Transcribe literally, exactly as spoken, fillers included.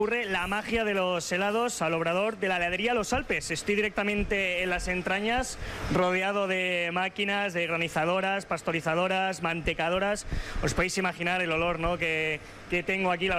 Ocurre la magia de los helados al obrador de la heladería Los Alpes. Estoy directamente en las entrañas, rodeado de máquinas, de granizadoras, pastorizadoras, mantecadoras. Os podéis imaginar el olor, ¿no?, que, que tengo aquí. La